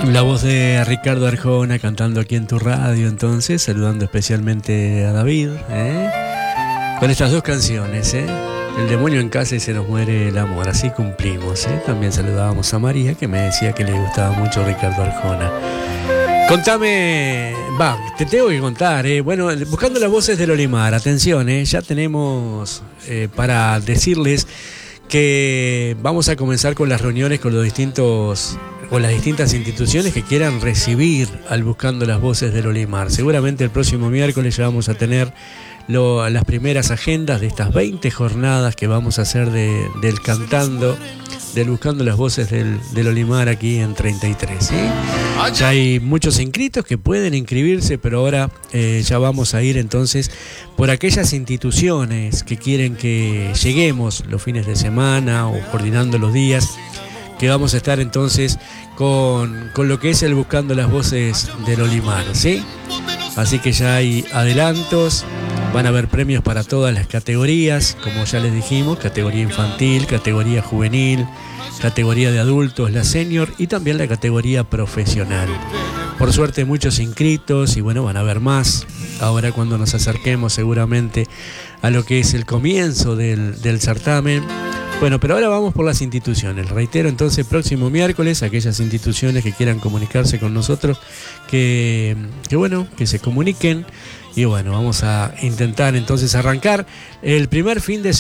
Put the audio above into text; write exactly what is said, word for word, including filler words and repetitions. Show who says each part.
Speaker 1: La voz de Ricardo Arjona cantando aquí en tu radio, entonces, saludando especialmente a David, ¿eh? Con estas dos canciones, ¿eh? El demonio en casa y se nos muere el amor, así cumplimos, ¿eh? También saludábamos a María, que me decía que le gustaba mucho Ricardo Arjona. Contame, va, te tengo que contar, ¿eh? Bueno, buscando las voces del Olimar, atención, ¿eh? Ya tenemos eh, para decirles que vamos a comenzar con las reuniones con los distintos con las distintas instituciones que quieran recibir al Buscando las Voces del Olimar. Seguramente el próximo miércoles ya vamos a tener lo, las primeras agendas de estas veinte jornadas que vamos a hacer de, del Cantando, del Buscando las Voces del, del Olimar aquí en treinta y tres, ¿sí? Ya hay muchos inscritos que pueden inscribirse, pero ahora eh, ya vamos a ir entonces por aquellas instituciones que quieren que lleguemos los fines de semana o coordinando los días, que vamos a estar entonces con, con lo que es el Buscando las Voces del Olimar, ¿sí? Así que ya hay adelantos, van a haber premios para todas las categorías, como ya les dijimos, categoría infantil, categoría juvenil, categoría de adultos, la senior y también la categoría profesional. Por suerte muchos inscritos y bueno, van a haber más ahora cuando nos acerquemos seguramente a lo que es el comienzo del, del certamen. Bueno, pero ahora vamos por las instituciones. Reitero entonces, próximo miércoles, aquellas instituciones que quieran comunicarse con nosotros, que, que bueno, que se comuniquen. Y bueno, vamos a intentar entonces arrancar el primer fin de semana.